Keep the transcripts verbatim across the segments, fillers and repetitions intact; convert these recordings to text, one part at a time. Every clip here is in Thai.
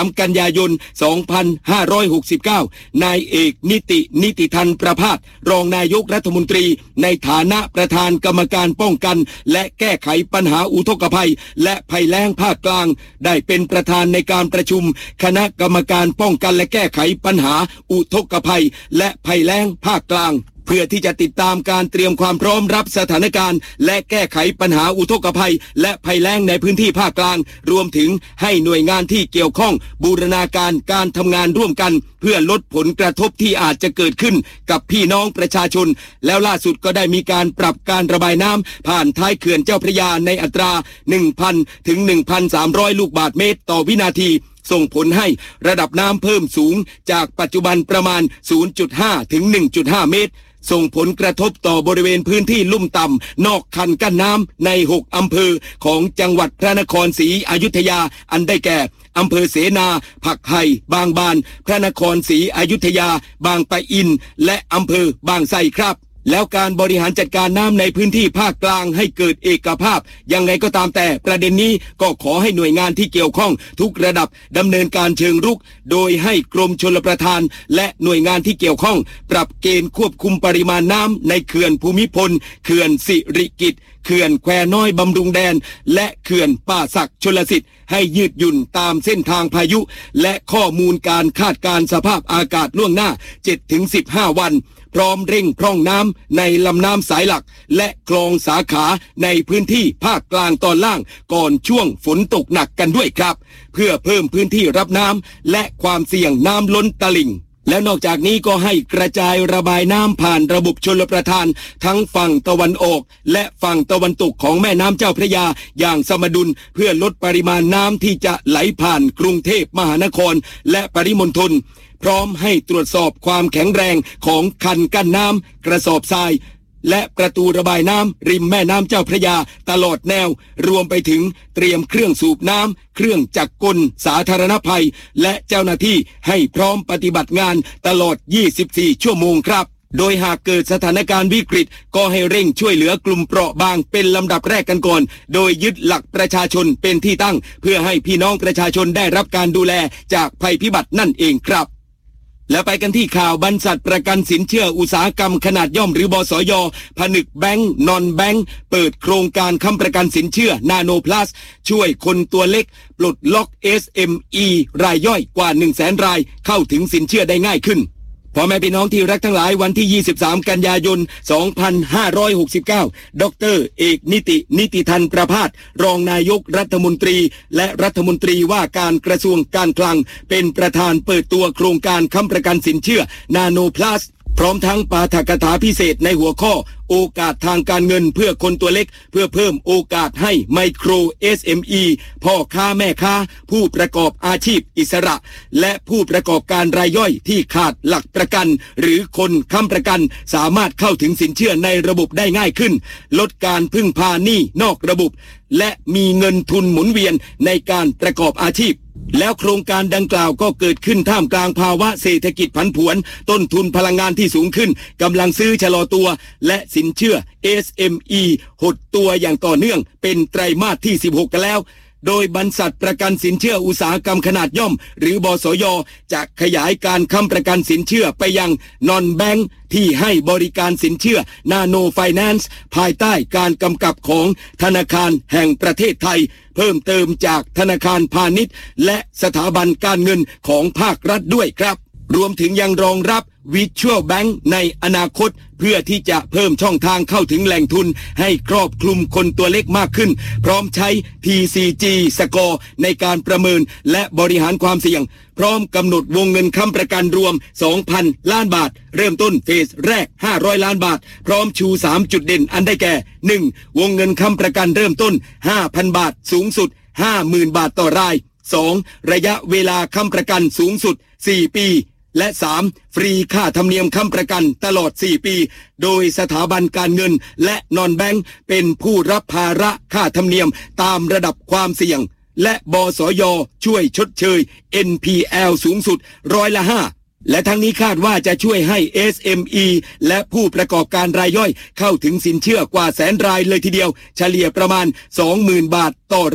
ามกันยายน สองพันห้าร้อยหกสิบเก้า นายเอกนิตินิติทันประภาสรองนายกรัฐมนตรีในฐานะประธานกรรมการป้องกันและแก้ไขปัญหาอุทกภัยและภัยแล้งภาคกลางได้เป็นประธานในการประชุมคณะกรรมการป้องกันและแก้ไขปัญหาอุทกภัยและภัยแล้งภาคกลางเพื่อที่จะติดตามการเตรียมความพร้อมรับสถานการณ์และแก้ไขปัญหาอุทกภัยและภัยแล้งในพื้นที่ภาคกลางรวมถึงให้หน่วยงานที่เกี่ยวข้องบูรณาการการทำงานร่วมกันเพื่อลดผลกระทบที่อาจจะเกิดขึ้นกับพี่น้องประชาชนแล้วล่าสุดก็ได้มีการปรับการระบายน้ำผ่านท้ายเขื่อนเจ้าพระยาในอัตรา หนึ่งพัน ถึง หนึ่งพันสามร้อย ลูกบาศก์เมตรต่อวินาทีส่งผลให้ระดับน้ำเพิ่มสูงจากปัจจุบันประมาณ ศูนย์จุดห้า ถึง หนึ่งจุดห้า เมตรส่งผลกระทบต่อบริเวณพื้นที่ลุ่มต่ำนอกคันกั้นน้ำในหกอำเภอของจังหวัดพระนครศรีอยุธยาอันได้แก่อำเภอเสนาผักไห่บางบานพระนครศรีอยุธยาบางปะอินและอำเภอบางไทรครับแล้วการบริหารจัดการน้ำในพื้นที่ภาคกลางให้เกิดเอกภาพยังไงก็ตามแต่ประเด็นนี้ก็ขอให้หน่วยงานที่เกี่ยวข้องทุกระดับดำเนินการเชิงรุกโดยให้กรมชลประทานและหน่วยงานที่เกี่ยวข้องปรับเกณฑ์ควบคุมปริมาณน้ำในเขื่อนภูมิพลเขื่อนสิริกิติ์เขื่อนแควน้อยบำรุงแดนและเขื่อนป่าสักชลสิทธิ์ให้ยืดหยุ่นตามเส้นทางพายุและข้อมูลการคาดการณ์สภาพอากาศล่วงหน้า เจ็ดถึงสิบห้า วันพร้อมเร่งพร่องน้ำในลำน้ำสายหลักและคลองสาขาในพื้นที่ภาคกลางตอนล่างก่อนช่วงฝนตกหนักกันด้วยครับเพื่อเพิ่มพื้นที่รับน้ำและความเสี่ยงน้ำล้นตลิ่งและนอกจากนี้ก็ให้กระจายระบายน้ำผ่านระบบชลประทานทั้งฝั่งตะวันออกและฝั่งตะวันตกของแม่น้ำเจ้าพระยาอย่างสมดุลเพื่อลดปริมาณน้ำที่จะไหลผ่านกรุงเทพมหานครและปริมณฑลพร้อมให้ตรวจสอบความแข็งแรงของคันกั้นน้ำกระสอบทรายและประตูระบายน้ำริมแม่น้ำเจ้าพระยาตลอดแนวรวมไปถึงเตรียมเครื่องสูบน้ำเครื่องจักรกลสาธารณภัยและเจ้าหน้าที่ให้พร้อมปฏิบัติงานตลอดยี่สิบสี่ชั่วโมงครับโดยหากเกิดสถานการณ์วิกฤตก็ให้เร่งช่วยเหลือกลุ่มเปราะบางเป็นลำดับแรกกันก่อนโดยยึดหลักประชาชนเป็นที่ตั้งเพื่อให้พี่น้องประชาชนได้รับการดูแลจากภัยพิบัตินั่นเองครับและไปกันที่ข่าวบรรษัทประกันสินเชื่ออุตสาหกรรมขนาดย่อมหรือบสย.ผนึกแบงก์นอนแบงก์เปิดโครงการค้ำประกันสินเชื่อนาโนพลัสช่วยคนตัวเล็กปลดล็อก เอส เอ็ม อี รายย่อยกว่า หนึ่งแสน รายเข้าถึงสินเชื่อได้ง่ายขึ้นพ่อแม่พี่น้องที่รักทั้งหลายวันที่ยี่สิบสามกันยายนสองพันห้าร้อยหกสิบเก้าดร.เอกนิตินิติทันประภาสรองนายกรัฐมนตรีและรัฐมนตรีว่าการกระทรวงการคลังเป็นประธานเปิดตัวโครงการค้ำประกันสินเชื่อนาโนพลัสพร้อมทั้งปาฐกถาพิเศษในหัวข้อโอกาสทางการเงินเพื่อคนตัวเล็กเพื่อเพิ่มโอกาสให้ไมโคร เอส เอ็ม อี พ่อค้าแม่ค้าผู้ประกอบอาชีพอิสระและผู้ประกอบการรายย่อยที่ขาดหลักประกันหรือคนค้ำประกันสามารถเข้าถึงสินเชื่อในระบบได้ง่ายขึ้นลดการพึ่งพาหนี้นอกระบบและมีเงินทุนหมุนเวียนในการประกอบอาชีพแล้วโครงการดังกล่าวก็เกิดขึ้นท่ามกลางภาวะเศรษฐกิจผันผวนต้นทุนพลังงานที่สูงขึ้นกำลังซื้อชะลอตัวและสินเชื่อ เอส เอ็ม อี หดตัวอย่างต่อเนื่องเป็นไตรมาสที่สิบหกกันแล้วโดยบรรษัทประกันสินเชื่ออุตสาหกรรมขนาดย่อมหรือบสย.จะขยายการค้ำประกันสินเชื่อไปยังนอนแบงก์ที่ให้บริการสินเชื่อนาโนไฟแนนซ์ภายใต้การกำกับของธนาคารแห่งประเทศไทยเพิ่มเติมจากธนาคารพาณิชย์และสถาบันการเงินของภาครัฐด้วยครับรวมถึงยังรองรับวิชวลแบงก์ในอนาคตเพื่อที่จะเพิ่มช่องทางเข้าถึงแหล่งทุนให้ครอบคลุมคนตัวเล็กมากขึ้นพร้อมใช้ ที ซี จี Score ในการประเมินและบริหารความเสี่ยงพร้อมกำหนดวงเงินค้ำประกันรวม สองพัน ล้านบาทเริ่มต้นเฟสแรกห้าร้อยล้านบาทพร้อมชูสามจุดเด่นอันได้แก่ หนึ่ง วงเงินค้ำประกันเริ่มต้น ห้าพัน บาทสูงสุด ห้าหมื่น บาทต่อราย สอง ระยะเวลาค้ำประกันสูงสุดสี่ปีและสามฟรีค่าธรรมเนียมค้ำประกันตลอดสี่ปีโดยสถาบันการเงินและนอนแบงก์เป็นผู้รับภาระค่าธรรมเนียมตามระดับความเสี่ยงและบสย.ช่วยชดเชย เอ็น พี แอล สูงสุดร้อยละห้าและทั้งนี้คาดว่าจะช่วยให้ เอส เอ็ม อี และผู้ประกอบการรายย่อยเข้าถึงสินเชื่อกว่าแสนรายเลยทีเดียวเฉลี่ยประมาณ สองหมื่น บาทต่อราย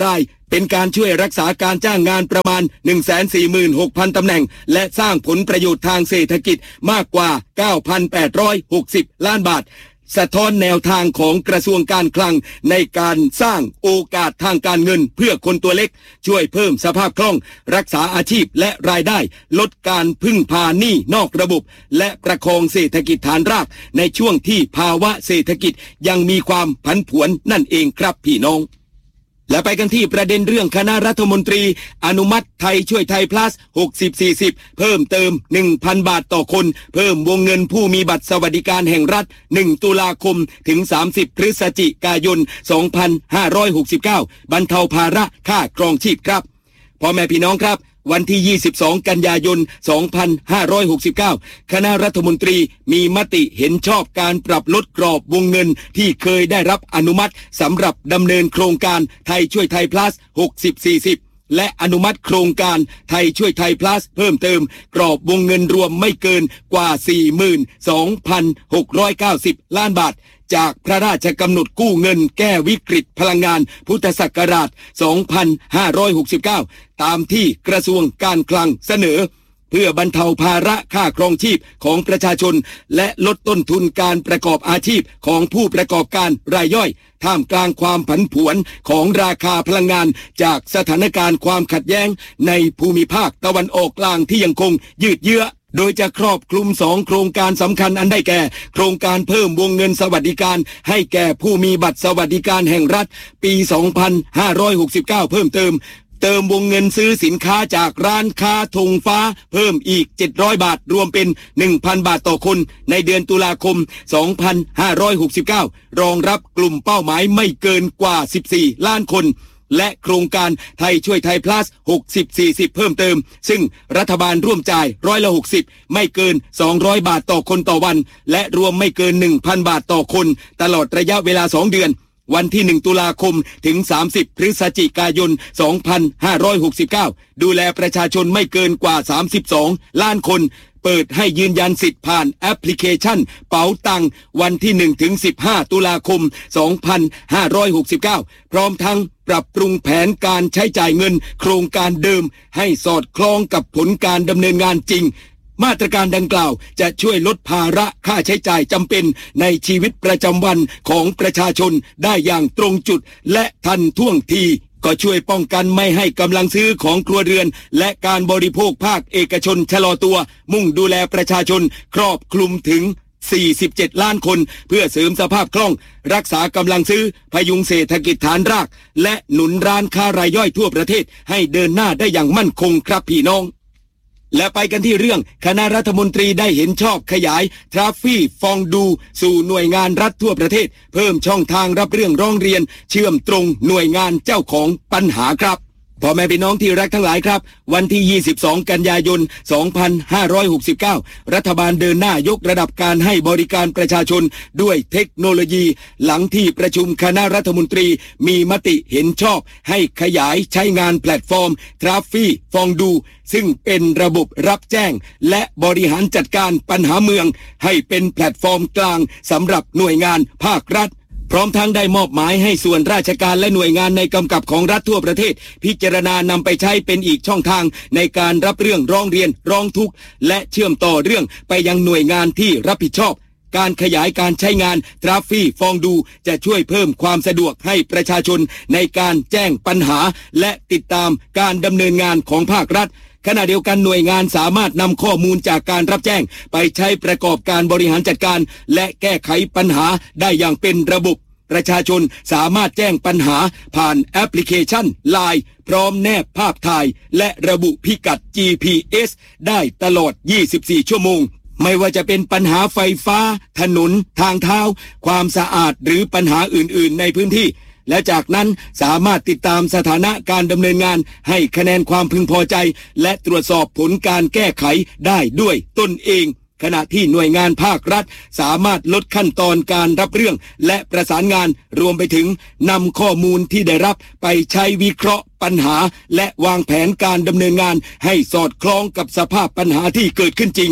เป็นการช่วยรักษาการจ้างงานประมาณ หนึ่งแสนสี่หมื่นหกพัน ตำแหน่งและสร้างผลประโยชน์ทางเศรษฐกิจมากกว่า เก้าพันแปดร้อยหกสิบ ล้านบาทสะท้อนแนวทางของกระทรวงการคลังในการสร้างโอกาสทางการเงินเพื่อคนตัวเล็กช่วยเพิ่มสภาพคล่องรักษาอาชีพและรายได้ลดการพึ่งพาหนี้นอกระบบและประคองเศรษฐกิจฐานรากในช่วงที่ภาวะเศรษฐกิจยังมีความผันผวนนั่นเองครับพี่น้องและไปกันที่ประเด็นเรื่องคณะรัฐมนตรีอนุมัติไทยช่วยไทย plus หกสิบ สี่สิบ เพิ่มเติม หนึ่งพัน บาทต่อคนเพิ่มวงเงินผู้มีบัตรสวัสดิการแห่งรัฐหนึ่งตุลาคมถึงสามสิบพฤศจิกายนสองพันห้าร้อยหกสิบเก้าบรรเทาภาระค่าครองชีพครับพ่อแม่พี่น้องครับวันที่ยี่สิบสองกันยายนสองพันห้าร้อยหกสิบเก้าคณะรัฐมนตรีมีมติเห็นชอบการปรับลดกรอบวงเงินที่เคยได้รับอนุมัติสำหรับดำเนินโครงการไทยช่วยไทย plus หกสิบ สี่สิบและอนุมัติโครงการไทยช่วยไทย plus เพิ่มเติมกรอบวงเงินรวมไม่เกินกว่า สี่หมื่นสองพันหกร้อยเก้าสิบ ล้านบาทจากพระราชกำหนดกู้เงินแก้วิกฤตพลังงานพุทธศักราชสองพันห้าร้อยหกสิบเก้าตามที่กระทรวงการคลังเสนอเพื่อบรรเทาภาระค่าครองชีพของประชาชนและลดต้นทุนการประกอบอาชีพของผู้ประกอบการรายย่อยท่ามกลางความผันผวนของราคาพลังงานจากสถานการณ์ความขัดแย้งในภูมิภาคตะวันออกกลางที่ยังคงยืดเยื้อโดยจะครอบคลุมสองโครงการสำคัญอันได้แก่โครงการเพิ่มวงเงินสวัสดิการให้แก่ผู้มีบัตรสวัสดิการแห่งรัฐปีสองพันห้าร้อยหกสิบเก้าเพิ่มเติมเติมวงเงินซื้อสินค้าจากร้านค้าธงฟ้าเพิ่มอีกเจ็ดร้อยบาทรวมเป็น หนึ่งพัน บาทต่อคนในเดือนตุลาคมสองพันห้าร้อยหกสิบเก้ารองรับกลุ่มเป้าหมายไม่เกินกว่าสิบสี่ล้านคนและโครงการไทยช่วยไทย plus หกสิบ สี่สิบ เพิ่มเติมซึ่งรัฐบาลร่วมจ่ายร้อยละหกสิบไม่เกินสองร้อยบาทต่อคนต่อวันและรวมไม่เกิน หนึ่งพัน บาทต่อคนตลอดระยะเวลาสองเดือนวันที่หนึ่งตุลาคมถึงสามสิบพฤศจิกายนสองพันห้าร้อยหกสิบเก้าดูแลประชาชนไม่เกินกว่าสามสิบสองล้านคนเปิดให้ยืนยันสิทธิ์ผ่านแอปพลิเคชันเป๋าตังวันที่หนึ่งถึงสิบห้าตุลาคมสองพันห้าร้อยหกสิบเก้าพร้อมทั้งปรับปรุงแผนการใช้จ่ายเงินโครงการเดิมให้สอดคล้องกับผลการดำเนินงานจริงมาตรการดังกล่าวจะช่วยลดภาระค่าใช้จ่ายจำเป็นในชีวิตประจำวันของประชาชนได้อย่างตรงจุดและทันท่วงทีก็ช่วยป้องกันไม่ให้กำลังซื้อของครัวเรือนและการบริโภคภาคเอกชนชะลอตัวมุ่งดูแลประชาชนครอบคลุมถึงสี่สิบเจ็ดล้านคนเพื่อเสริมสภาพคล่องรักษากำลังซื้อพยุงเศรษฐกิจฐานรากและหนุนร้านค้ารายย่อยทั่วประเทศให้เดินหน้าได้อย่างมั่นคงครับพี่น้องและไปกันที่เรื่องคณะรัฐมนตรีได้เห็นชอบขยายทราฟฟี่ฟองดูสู่หน่วยงานรัฐทั่วประเทศเพิ่มช่องทางรับเรื่องร้องเรียนเชื่อมตรงหน่วยงานเจ้าของปัญหาครับพ่อแม่พี่น้องที่รักทั้งหลายครับวันที่ยี่สิบสองกันยายนสองพันห้าร้อยหกสิบเก้ารัฐบาลเดินหน้ายกระดับการให้บริการประชาชนด้วยเทคโนโลยีหลังที่ประชุมคณะรัฐมนตรีมีมติเห็นชอบให้ขยายใช้งานแพลตฟอร์มทราฟฟี่ฟองดูซึ่งเป็นระบบรับแจ้งและบริหารจัดการปัญหาเมืองให้เป็นแพลตฟอร์มกลางสำหรับหน่วยงานภาครัฐพร้อมทั้งได้มอบหมายให้ส่วนราชการและหน่วยงานในกำกับของรัฐทั่วประเทศพิจารณานำไปใช้เป็นอีกช่องทางในการรับเรื่องร้องเรียนร้องทุกข์และเชื่อมต่อเรื่องไปยังหน่วยงานที่รับผิดชอบการขยายการใช้งานทราฟฟี่ฟองดูจะช่วยเพิ่มความสะดวกให้ประชาชนในการแจ้งปัญหาและติดตามการดำเนินงานของภาครัฐขณะเดียวกันหน่วยงานสามารถนำข้อมูลจากการรับแจ้งไปใช้ประกอบการบริหารจัดการและแก้ไขปัญหาได้อย่างเป็นระบบประชาชนสามารถแจ้งปัญหาผ่านแอปพลิเคชัน ไลน์ พร้อมแนบภาพถ่ายและระบุพิกัด จี พี เอส ได้ตลอดยี่สิบสี่ชั่วโมงไม่ว่าจะเป็นปัญหาไฟฟ้าถนนทางเท้าความสะอาดหรือปัญหาอื่นๆในพื้นที่และจากนั้นสามารถติดตามสถานะการดำเนินงานให้คะแนนความพึงพอใจและตรวจสอบผลการแก้ไขได้ด้วยตนเองขณะที่หน่วยงานภาครัฐสามารถลดขั้นตอนการรับเรื่องและประสานงานรวมไปถึงนำข้อมูลที่ได้รับไปใช้วิเคราะห์ปัญหาและวางแผนการดำเนินงานให้สอดคล้องกับสภาพปัญหาที่เกิดขึ้นจริง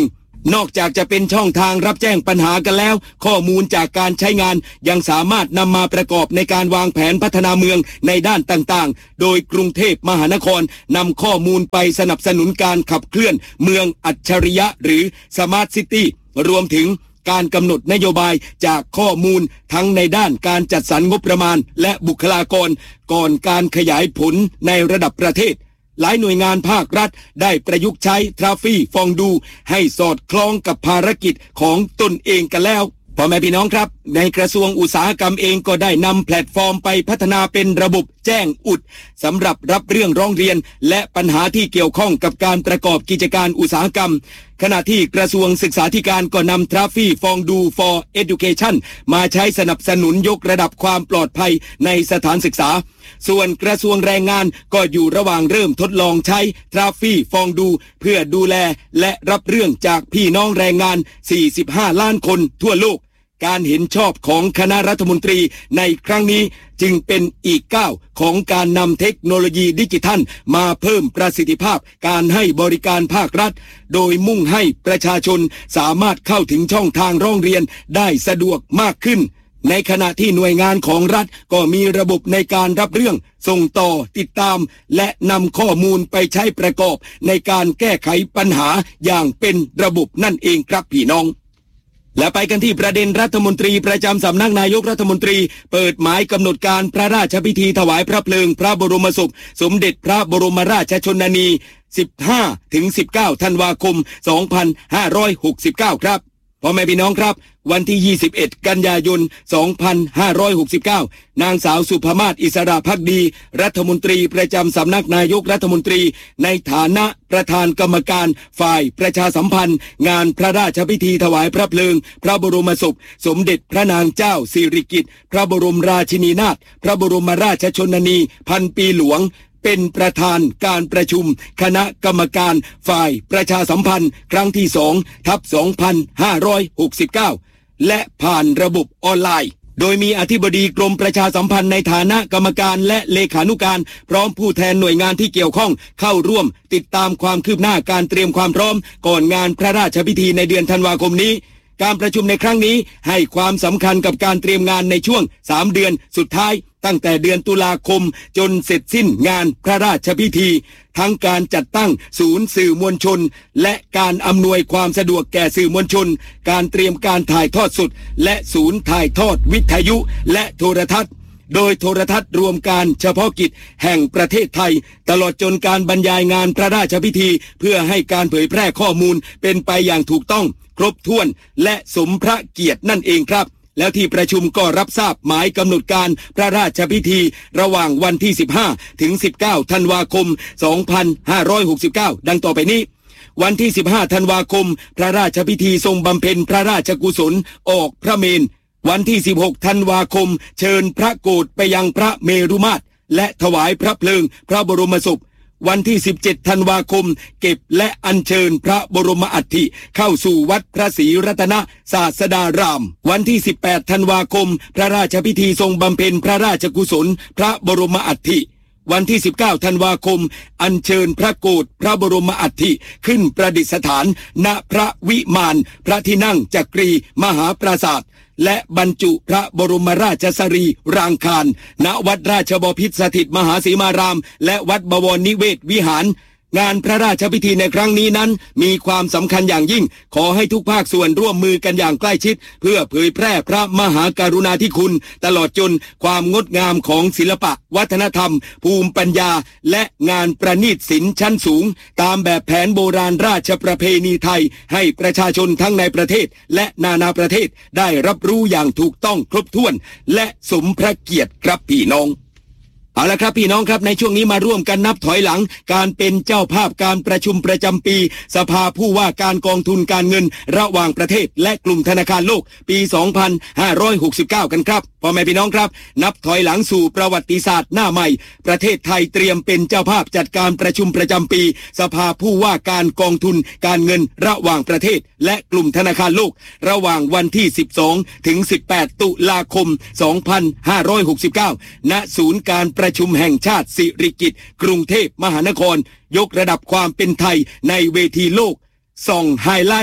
นอกจากจะเป็นช่องทางรับแจ้งปัญหากันแล้วข้อมูลจากการใช้งานยังสามารถนำมาประกอบในการวางแผนพัฒนาเมืองในด้านต่างๆโดยกรุงเทพมหานครนำข้อมูลไปสนับสนุนการขับเคลื่อนเมืองอัจฉริยะหรือ Smart City รวมถึงการกำหนดนโยบายจากข้อมูลทั้งในด้านการจัดสรรงบประมาณและบุคลากรก่อนการขยายผลในระดับประเทศหลายหน่วยงานภาครัฐได้ประยุกต์ใช้ทราฟี่ฟองดูให้สอดคล้องกับภารกิจของตนเองกันแล้วพ่อแม่พี่น้องครับในกระทรวงอุตสาหกรรมเองก็ได้นำแพลตฟอร์มไปพัฒนาเป็นระบบแจ้งอุดสำหรับรับเรื่องร้องเรียนและปัญหาที่เกี่ยวข้องกับการประกอบกิจการอุตสาหกรรมขณะที่กระทรวงศึกษาธิการก็นำทราฟี่ฟองดู for education มาใช้สนับสนุนยกระดับความปลอดภัยในสถานศึกษาส่วนกระทรวงแรงงานก็อยู่ระหว่างเริ่มทดลองใช้ทราฟี่ฟองดูเพื่อดูแลและรับเรื่องจากพี่น้องแรงงานสี่สิบห้าล้านคนทั่วโลกการเห็นชอบของคณะรัฐมนตรีในครั้งนี้จึงเป็นอีกก้าวของการนำเทคโนโลยีดิจิทัลมาเพิ่มประสิทธิภาพการให้บริการภาครัฐโดยมุ่งให้ประชาชนสามารถเข้าถึงช่องทางร้องเรียนได้สะดวกมากขึ้นในขณะที่หน่วยงานของรัฐก็มีระบบในการรับเรื่องส่งต่อติดตามและนำข้อมูลไปใช้ประกอบในการแก้ไขปัญหาอย่างเป็นระบบนั่นเองครับพี่น้องและไปกันที่ประเด็นรัฐมนตรีประจำสำนักนายกรัฐมนตรีเปิดหมายกำหนดการพระราชพิธีถวายพระเพลิงพระบรมศพสมเด็จพระบรมราชชนนี สิบห้าถึงสิบเก้า ธันวาคม สองพันห้าร้อยหกสิบเก้า ครับพ่อแม่พี่น้องครับวันที่ยี่สิบเอ็ดกันยายนสองพันห้าร้อยหกสิบเก้านางสาวสุภมาศอิสระภักดีรัฐมนตรีประจำสำนักนายกรัฐมนตรีในฐานะประธานกรรมการฝ่ายประชาสัมพันธ์งานพระราชพิธีถวายพระเพลิงพระบรมศพสมเด็จพระนางเจ้าสิริกิติ์พระบรมราชินีนาถพระบรมราชชนนีพันปีหลวงเป็นประธานการประชุมคณะกรรมการฝ่ายประชาสัมพันธ์ครั้งที่สองทับสองพันห้าร้อยหกสิบเก้าและผ่านระบบออนไลน์โดยมีอธิบดีกรมประชาสัมพันธ์ในฐานะกรรมการและเลขานุการพร้อมผู้แทนหน่วยงานที่เกี่ยวข้องเข้าร่วมติดตามความคืบหน้าการเตรียมความพร้อมก่อนงานพระราชพิธีในเดือนธันวาคมนี้การประชุมในครั้งนี้ให้ความสำคัญกับการเตรียมงานในช่วงสามเดือนสุดท้ายตั้งแต่เดือนตุลาคมจนเสร็จสิ้นงานพระราชพิธีทั้งการจัดตั้งศูนย์สื่อมวลชนและการอำนวยความสะดวกแก่สื่อมวลชนการเตรียมการถ่ายทอดสดและศูนย์ถ่ายทอดวิทยุและโทรทัศน์โดยโทรทัศน์รวมการเฉพาะกิจแห่งประเทศไทยตลอดจนการบรรยายงานพระราชพิธีเพื่อให้การเผยแพร่ข้อมูลเป็นไปอย่างถูกต้องครบถ้วนและสมพระเกียรตินั่นเองครับแล้วที่ประชุมก็รับทราบหมายกำหนดการพระราชพิธีระหว่างวันที่สิบห้าถึงสิบเก้าธันวาคมสองพันห้าร้อยหกสิบเก้าดังต่อไปนี้วันที่สิบห้าธันวาคมพระราชพิธีทรงบำเพ็ญพระราชกุศลออกพระเมรุวันที่สิบหกธันวาคมเชิญพระโกฐไปยังพระเมรุมาตรและถวายพระเพลิงพระบรมศพวันที่สิบเจ็ดธันวาคมเก็บและอัญเชิญพระบรมอัฐิเข้าสู่วัดพระศรีรัตนศาสดารามวันที่สิบแปดธันวาคมพระราชพิธีทรงบำเพ็ญพระราชกุศลพระบรมอัฐิวันที่สิบเก้าธันวาคมอัญเชิญพระโกฐพระบรมอัฐิขึ้นประดิษฐานณพระวิมานพระที่นั่งจักรีมหาปราสาทและบรรจุพระบรมราชสรีรางคารณวัดราชบพิตรสถิตมหาสีมารามและวัดบวรนิเวศวิหารงานพระราชพิธีในครั้งนี้นั้นมีความสำคัญอย่างยิ่งขอให้ทุกภาคส่วนร่วมมือกันอย่างใกล้ชิดเพื่อเผยแพร่พระมหากรุณาธิคุณตลอดจนความงดงามของศิลปะวัฒนธรรมภูมิปัญญาและงานประณีตศิลป์ชั้นสูงตามแบบแผนโบราณราชประเพณีไทยให้ประชาชนทั้งในประเทศและนานาประเทศได้รับรู้อย่างถูกต้องครบถ้วนและสมพระเกียรติครับพี่น้องเอาละครับพี่น้องครับในช่วงนี้มาร่วมกันนับถอยหลังการเป็นเจ้าภาพการประชุมประจำปีสภาผู้ว่าการกองทุนการเงินระหว่างประเทศและกลุ่มธนาคารโลกปีสองพันห้าร้อยหกสิบเก้ากันครับพ่อแม่พี่น้องครับนับถอยหลังสู่ประวัติศาสตร์หน้าใหม่ประเทศไทยเตรียมเป็นเจ้าภาพจัดการประชุมประจำปีสภาผู้ว่าการกองทุนการเงินระหว่างประเทศและกลุ่มธนาคารโลกระหว่างวันที่สิบสองถึงสิบแปดตุลาคมสองพันห้าร้อยหกสิบเก้าณศูนย์การประชุมแห่งชาติสิริกิติ์กรุงเทพมหานครยกระดับความเป็นไทยในเวทีโลกส่องไฮไลท์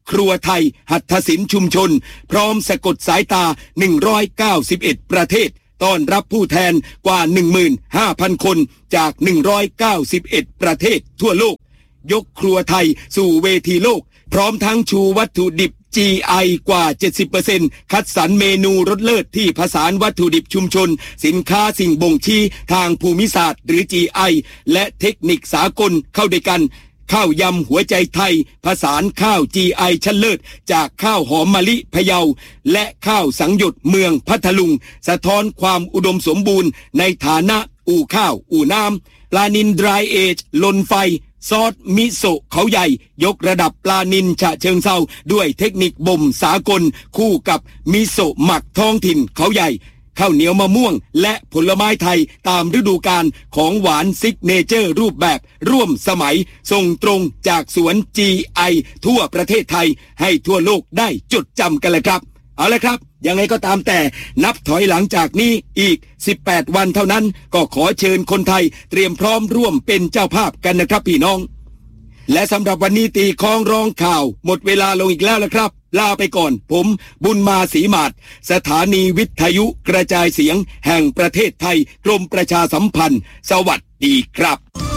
ครัวไทยหัตถศิลป์ชุมชนพร้อมสะกดสายตาหนึ่งร้อยเก้าสิบเอ็ดประเทศต้อนรับผู้แทนกว่า หนึ่งหมื่นห้าพัน คนจากหนึ่งร้อยเก้าสิบเอ็ดประเทศทั่วโลกยกครัวไทยสู่เวทีโลกพร้อมทั้งชูวัตถุดิบ จี ไอ กว่า เจ็ดสิบเปอร์เซ็นต์ คัดสรรเมนูรสเลิศที่ผสานวัตถุดิบชุมชนสินค้าสิ่งบ่งชี้ทางภูมิศาสตร์หรือ จี ไอ และเทคนิคสากลเข้าด้วยกันข้าวยำหัวใจไทยผสานข้าว จี ไอ ชั้นเลิศจากข้าวหอมมะลิพะเยาและข้าวสังหยดเมืองพัทลุงสะท้อนความอุดมสมบูรณ์ในฐานะอู่ข้าวอู่น้ำปลานิลดรายเอจลนไฟซอสมิโซะเขาใหญ่ยกระดับปลานิลฉะเชิงเซาด้วยเทคนิคบ่มสากลคู่กับมิโซะหมักท้องถิ่นเขาใหญ่ข้าวเหนียวมะม่วงและผลไม้ไทยตามฤดูกาลของหวานซิกเนเจอร์รูปแบบร่วมสมัยส่งตรงจากสวน จี ไอ ทั่วประเทศไทยให้ทั่วโลกได้จดจำกันเลยครับเอาละครับยังไงก็ตามแต่นับถอยหลังจากนี้อีกสิบแปดวันเท่านั้นก็ขอเชิญคนไทยเตรียมพร้อมร่วมเป็นเจ้าภาพกันนะครับพี่น้องและสำหรับวันนี้ตีคล้องร้องข่าวหมดเวลาลงอีกแล้วละครับลาไปก่อนผมบุญมาศรีมาศสถานีวิทยุกระจายเสียงแห่งประเทศไทยกรมประชาสัมพันธ์สวัสดีครับ